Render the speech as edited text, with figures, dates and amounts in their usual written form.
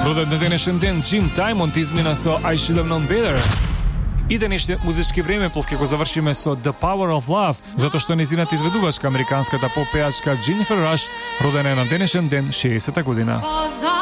Роден на денешен ден Джим Даймонд измина со I Should Have Known Better. И денешниот музички времеплов ќе го завршиме со The Power of Love, затоа што нејзината изведувачка американската поп-пејачка Дженифер Раш родена е на денешен ден 60-та година.